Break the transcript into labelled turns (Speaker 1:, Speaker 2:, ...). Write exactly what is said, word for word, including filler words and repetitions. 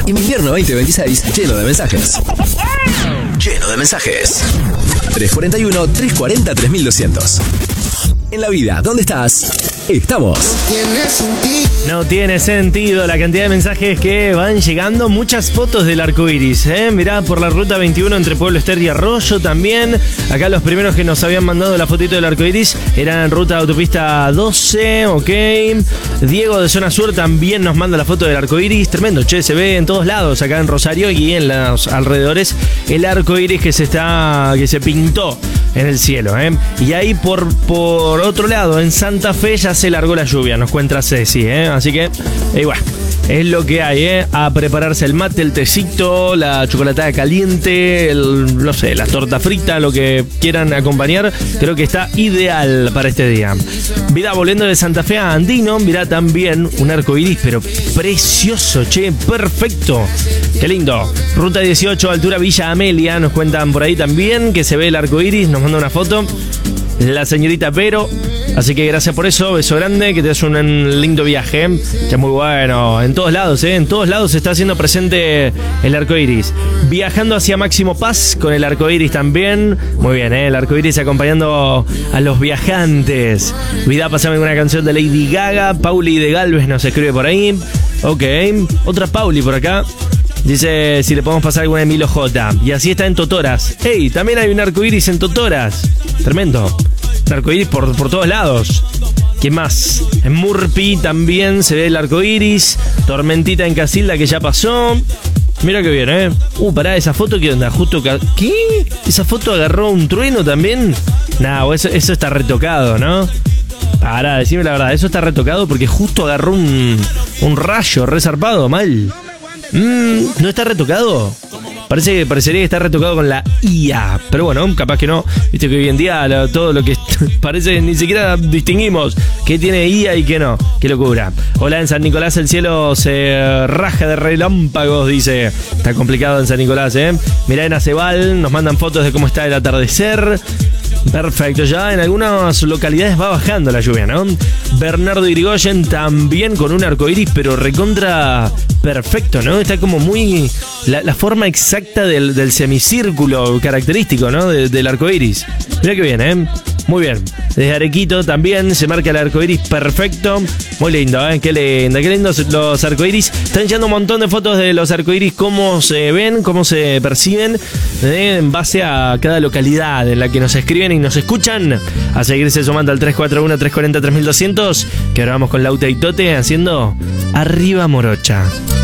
Speaker 1: Invierno veinte veintiséis, lleno de mensajes. Lleno de mensajes. tres cuarenta y uno, tres cuarenta, tres mil doscientos. En la vida, ¿dónde estás? Estamos.
Speaker 2: No tiene sentido la cantidad de mensajes que van llegando. Muchas fotos del arco iris, ¿eh? Mirá, por la ruta veintiuno entre Pueblo Ester y Arroyo también. Acá los primeros que nos habían mandado la fotito del arco iris eran en ruta autopista doce, ok. Diego de Zona Sur también nos manda la foto del arco iris. Tremendo, che, se ve en todos lados, acá en Rosario y en los alrededores, el arco iris que se está, que se pintó en el cielo, ¿eh? Y ahí por, por otro lado, en Santa Fe ya se largó la lluvia, nos cuenta Ceci, ¿eh? Así que, eh, bueno, es lo que hay, ¿eh? A prepararse el mate, el tecito, la chocolatada caliente, el, no sé, la torta frita, lo que quieran acompañar. Creo que está ideal para este día. Mirá, volviendo de Santa Fe a Andino, mirá también un arco iris, pero precioso, che, perfecto. Qué lindo. Ruta dieciocho, altura Villa Amelia, nos cuentan por ahí también que se ve el arco iris, nos manda una foto la señorita Vero. Así que gracias por eso, beso grande, que te des un lindo viaje. Ya muy bueno, en todos lados, ¿eh? En todos lados se está haciendo presente el arco iris. Viajando hacia Máximo Paz con el arco iris también. Muy bien, ¿eh? El arco iris acompañando a los viajantes. Cuidado, pasame una canción de Lady Gaga. Pauli de Galvez nos escribe por ahí. Ok, otra Pauli por acá. Dice si le podemos pasar alguna de Milo J. Y así está en Totoras. ¡Ey! También hay un arco iris en Totoras. Tremendo. Un arco iris por, por todos lados. ¿Qué más? En Murphy también se ve el arco iris. Tormentita en Casilda que ya pasó. Mira que bien, ¿eh? Uh, pará, esa foto que onda, justo... Ca- ¿Qué? ¿Esa foto agarró un trueno también? Nah, eso, eso está retocado, ¿no? Pará, decime la verdad, eso está retocado porque justo agarró un, un rayo resarpado, mal. Mm, ¿no está retocado? Parece que parecería que está retocado con la I A. Pero bueno, capaz que no. Viste que hoy en día lo, todo lo que parece que ni siquiera distinguimos qué tiene I A y qué no. Qué locura. Hola, en San Nicolás el cielo se raja de relámpagos, dice. Está complicado en San Nicolás, ¿eh? Mirá en Acebal, nos mandan fotos de cómo está el atardecer. Perfecto, ya en algunas localidades va bajando la lluvia, ¿no? Bernardo Irigoyen también con un arco iris, pero recontra perfecto, ¿no? Está como muy... La, la forma exacta del, del semicírculo característico, ¿no? De, del arco iris. Mirá que bien, ¿eh? Muy bien. Desde Arequito también se marca el arco iris perfecto. Muy lindo, ¿eh? Qué lindo, qué lindos los arcoiris. Están llegando un montón de fotos de los arcoiris, cómo se ven, cómo se perciben, ¿eh? En base a cada localidad en la que nos escriben y nos escuchan. A seguirse sumando al tres cuatro uno, tres cuarenta, tres mil doscientos. Que ahora vamos con Lauta y Tote haciendo Arriba Morocha.